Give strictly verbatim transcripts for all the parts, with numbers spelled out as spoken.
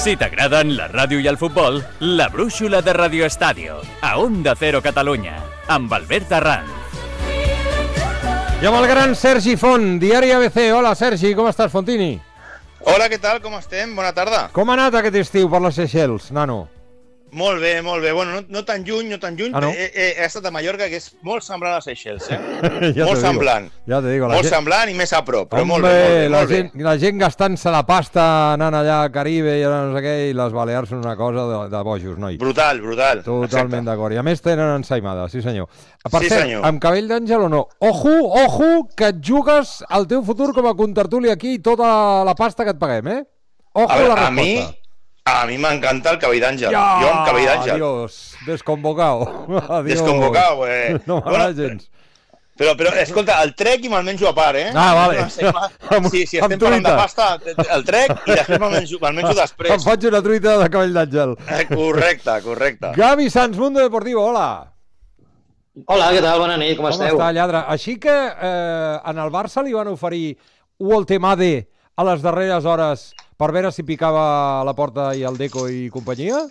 Si t'agraden la ràdio i el futbol, la brúixola de Radio Estadio, a Onda Cero Catalunya, amb Albert Arranz. I amb el gran Sergi Font, Diari A B C. Hola, Sergi, com estàs, Fontini? Hola, què tal? Com estem? Bona tarda. Com ha anat aquest estiu per les Seychelles, nano? Molt bé, molt bé. Bueno, no, no tan lluny, no tan lluny. Ah, no? he, he, he estat a Mallorca, que és molt semblant a Seychelles, eh? ja molt semblant. Ja te digo. Molt gent... semblant i més a prop, però Hombre, molt bé, molt bé. La, molt gent, bé. la gent gastant-se la pasta anant allà a Caribe i no sé què, i les Balears són una cosa de, de bojos, noi. Brutal, brutal. Totalment d'acord. I a més tenen ensaïmada, sí senyor. Per Sí, cert, senyor. amb cabell d'àngel o no? Ojo, ojo, que et jugues el teu futur com a contertuli aquí i tota la pasta que et paguem, eh? Ojo A, veure, la a mi, resposta. a mi m'encanta el cabell d'àngel. Ja, Jo amb cabell d'àngel. Adiós, desconvocado. Adiós. Desconvocado, eh. No m'agrada gens. Però, però, escolta, el trec i me'l menjo a part, eh? Ah, vale. Sí, si Amb estem parlant de truita. pasta, el trec i després me'l menjo, me'l menjo Em després. faig una truita de cabell d'àngel. Eh, Correcte, correcte. Gavi Sanz, Mundo Deportivo, hola. Hola, què tal? Bona nit, com, Com esteu? està, lladre? Així que eh, en el Barça li van oferir Woltemade a les darreres hores per veure si picava la porta i el Deco i companyia?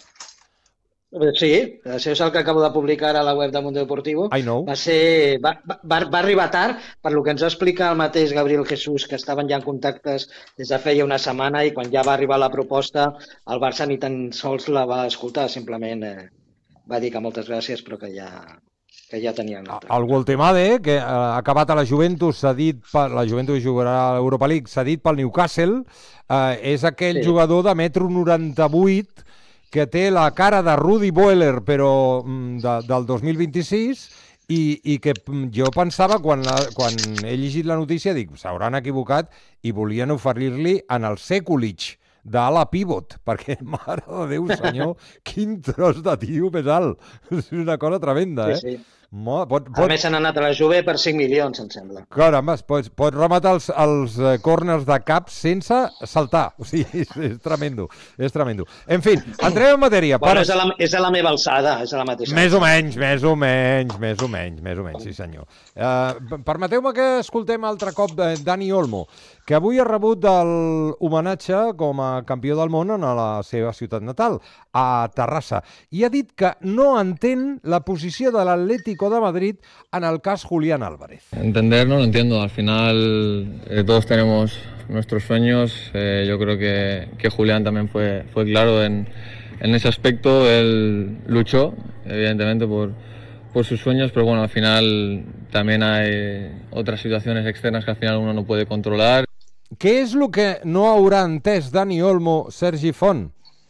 Sí, això és el que acabo de publicar a la web de Mundo Deportivo. I know. Va, ser, va, va, va arribar tard, per lo que ens va explicar el mateix Gabriel Jesús, que estaven ja en contactes des de feia una setmana, i quan ja va arribar la proposta, el Barça ni tan sols la va escoltar, simplement eh, va dir que moltes gràcies, però que ja, que ja tenien altra. El Woltemade, que eh, ha acabat a la Juventus, cedit per, la Juventus jugarà a l'Europa League, cedit pel Newcastle, eh, és aquell Sí. jugador de metro noranta-vuit que té la cara de Rudi Boehler, però mm, de, del dos mil vint-i-sis, i, i que mm, jo pensava, quan, la, quan he llegit la notícia, dic, s'hauran equivocat i volien oferir-li en el Sekulic d'ala pivot, perquè, mare de Déu, senyor, quin tros de tio més alt. És una cosa tremenda, eh? Sí, sí. Mo, pot, A pot, més, s'han anat a la Juve per cinc milions, em sembla. caramba, pots, pots rematar els, els eh, corners de cap sense saltar. O sigui, és, és tremendo, és tremendo. En fi, entrem en matèria. Bueno, Per- és a, la, és a la meva alçada, és a la mateixa. Més o menys, més o menys, més o menys, més o menys, sí senyor. Uh, Permeteu-me que escoltem altre cop de Dani Olmo, que avui ha rebut l'homenatge com a campió del món en la seva ciutat natal, a Terrassa, i ha dit que no entén la posició de l'Atlético de Madrid en el cas Julián Álvarez. Entender no lo entiendo, al final eh, todos tenemos nuestros sueños, eh, yo creo que, que Julián también fue, fue claro en, en ese aspecto, él luchó evidentemente por, por sus sueños, pero bueno, al final también hay otras situaciones externas que al final uno no puede controlar. Què és el que no haurà entès Dani Olmo, Sergi Font?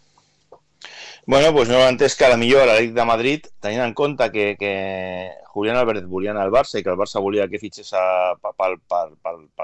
Bueno, pues no he entès que a la millor a l'Atlètic de Madrid, tenint en compte que, que Julián Álvarez volia anar al Barça i que el Barça volia que fitxés a, pel, pel, pel, pel